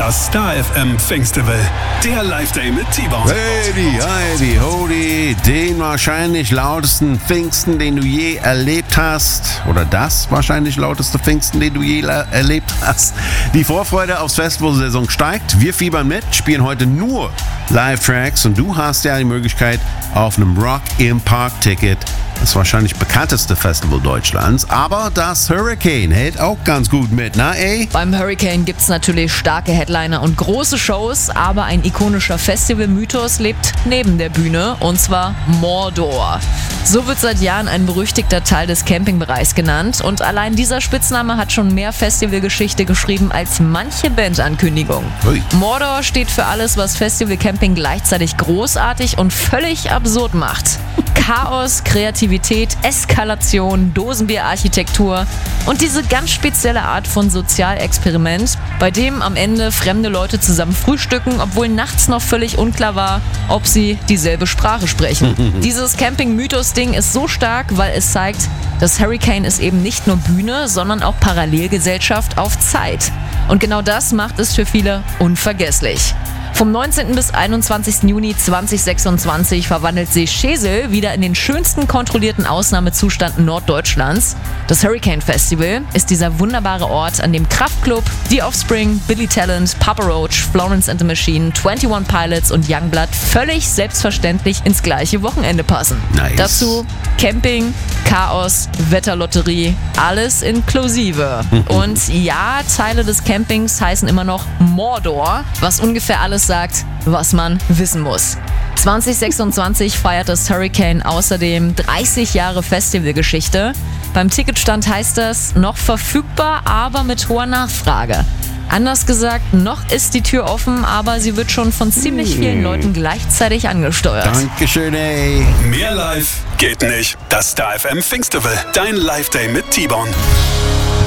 Das Star FM Festival, der Live-Day mit T-Bone. Heidi, Hodi, den wahrscheinlich lautesten Pfingsten, den du je erlebt hast. Oder das wahrscheinlich lauteste Pfingsten, den du je erlebt hast. Die Vorfreude aufs Festivalsaison steigt. Wir fiebern mit, spielen heute nur Live-Tracks und du hast ja die Möglichkeit auf einem Rock im Park-Ticket, das wahrscheinlich bekannteste Festival Deutschlands, aber das Hurricane hält auch ganz gut mit, na ey? Beim Hurricane gibt's natürlich starke Headliner und große Shows, aber ein ikonischer Festival-Mythos lebt neben der Bühne, und zwar Mordor. So wird seit Jahren ein berüchtigter Teil des Campingbereichs genannt, und allein dieser Spitzname hat schon mehr Festivalgeschichte geschrieben als manche Bandankündigung. Mordor steht für alles, was Festivalcamping gleichzeitig großartig und völlig absurd macht. Chaos, Kreativität, Eskalation, Dosenbierarchitektur und diese ganz spezielle Art von Sozialexperiment, bei dem am Ende fremde Leute zusammen frühstücken, obwohl nachts noch völlig unklar war, ob sie dieselbe Sprache sprechen. Dieses Camping-Mythos-Ding ist so stark, weil es zeigt, das Hurricane ist eben nicht nur Bühne, sondern auch Parallelgesellschaft auf Zeit. Und genau das macht es für viele unvergesslich. Vom 19. bis 21. Juni 2026 verwandelt sich Schesel wieder in den schönsten kontrollierten Ausnahmezustand Norddeutschlands. Das Hurricane Festival ist dieser wunderbare Ort, an dem Kraftklub, The Offspring, Billy Talent, Papa Roach, Florence and the Machine, 21 Pilots und Youngblood völlig selbstverständlich ins gleiche Wochenende passen. Nice. Dazu Camping, Chaos, Wetterlotterie, alles inklusive. Und ja, Teile des Campings heißen immer noch Mordor, was ungefähr alles sagt, was man wissen muss. 2026 feiert das Hurricane außerdem 30 Jahre Festivalgeschichte. Beim Ticketstand heißt das, noch verfügbar, aber mit hoher Nachfrage. Anders gesagt, noch ist die Tür offen, aber sie wird schon von ziemlich vielen Leuten gleichzeitig angesteuert. Dankeschön, ey. Mehr Live geht nicht. Das Star FM Festival, dein Live-Day mit T-Bone.